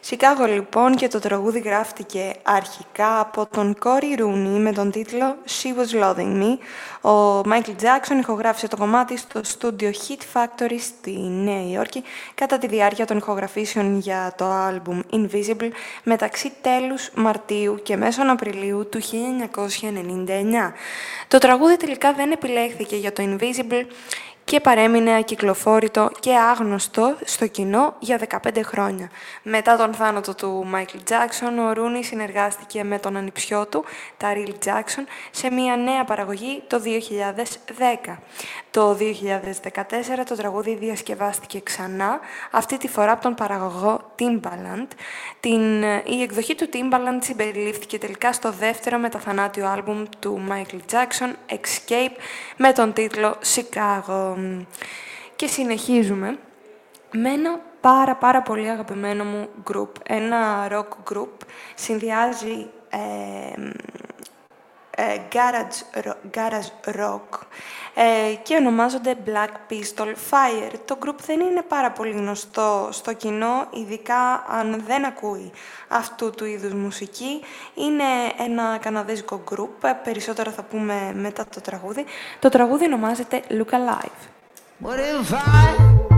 Σικάγο λοιπόν, και το τραγούδι γράφτηκε αρχικά από τον Κόρι Ρούνι με τον τίτλο She Was Loving Me. Ο Μάικλ Τζάκσον ηχογράφησε το κομμάτι στο στούντιο Hit Factory στη Νέα Υόρκη κατά τη διάρκεια των ηχογραφήσεων για το άλμπουμ Invisible μεταξύ τέλους Μαρτίου και μέσων Απριλίου του 1999. Το τραγούδι τελικά δεν επιλέχθηκε για το Invisible και παρέμεινε ακυκλοφόρητο και άγνωστο στο κοινό για 15 χρόνια. Μετά τον θάνατο του Μάικλ Τζάκσον, ο Ρούνι συνεργάστηκε με τον ανιψιό του, Ταρίλ Τζάκσον, σε μια νέα παραγωγή το 2010. Το 2014 το τραγούδι διασκευάστηκε ξανά, αυτή τη φορά από τον παραγωγό Timbaland. Η εκδοχή του Timbaland συμπεριλήφθηκε τελικά στο δεύτερο μεταθανάτιο άλμπουμ του Μάικλ Τζάκσον, Escape, με τον τίτλο Chicago. Και συνεχίζουμε με ένα πάρα πολύ αγαπημένο μου group, ένα rock group, συνδυάζει garage rock και ονομάζονται Black Pistol Fire. Το group δεν είναι πάρα πολύ γνωστό στο κοινό, ειδικά αν δεν ακούει αυτού του είδους μουσική. Είναι ένα καναδέζικο group, περισσότερα θα πούμε μετά το τραγούδι. Το τραγούδι ονομάζεται Look Alive. What if I